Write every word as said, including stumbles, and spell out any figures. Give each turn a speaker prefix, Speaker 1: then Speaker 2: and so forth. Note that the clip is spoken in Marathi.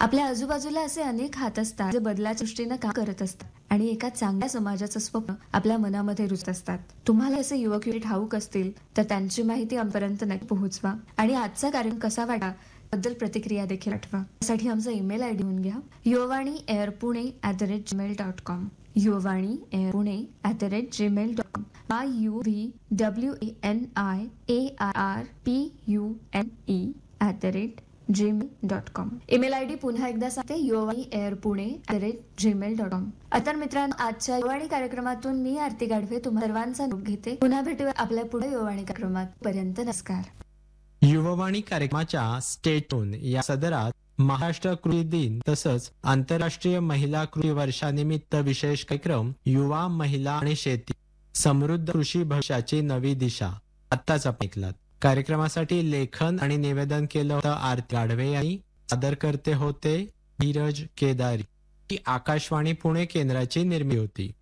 Speaker 1: आपल्या आजूबाजूला असे अनेक हात असतात जे बदलाच्या दृष्टीने काम करत असतात आणि एका चांगल्या समाजाचं स्वप्न आपल्या मनामध्ये रुजत असतात. तुम्हाला असे युवक युवती ठाऊक असतील तर त्यांची माहिती आमपर्यंत नक्की पोहोचवा आणि आजचा कार्यक्रम कसा वाटला बद्दल प्रतिक्रिया देखील पाठवा. त्यासाठी आमचा ईमेल आयडी लिहून घ्या, Yuvavani air Pune at the rate Gmail dot com. Yuvavani air Pune at the rate Gmail dot com. I U V W A N I A R R P U N E at the rate Gmail dot com. Email ID पुन्हा एकदा सांगते, Yuvavani air Pune at the rate Gmail dot com. आता मित्रांनो, आजच्या युवावाणी कार्यक्रमातून मी आरती गाढवे तुम्हा सर्वांचा निरोप घेते. पुन्हा भेटूया आपल्या पुढे युवावाणी कार्यक्रमात. पर्यंत नमस्कार.
Speaker 2: युवावाणी कार्यक्रमाच्या स्टेटून या सदरात महाराष्ट्र कृषी दिन तसंच आंतरराष्ट्रीय महिला कृषी वर्षानिमित्त विशेष कार्यक्रम युवा, महिला आणि शेती समृद्ध कृषी भविष्याची नवी दिशा आत्ताच आपण ऐकलात. कार्यक्रमासाठी लेखन आणि निवेदन केलं होतं आरती गाढवे यांनी. सादर करते होते धीरज केदारी. ही आकाशवाणी पुणे केंद्राची निर्मिती होती.